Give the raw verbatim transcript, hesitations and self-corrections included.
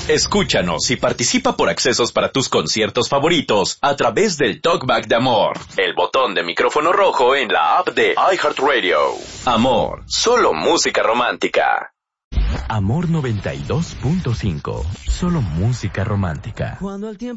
Escúchanos y participa por accesos para tus conciertos favoritos a través del Talkback de Amor, el botón de micrófono rojo en la app de iHeartRadio. Amor, solo música romántica. Amor noventa y dos punto cinco, solo música romántica. Cuando el tiempo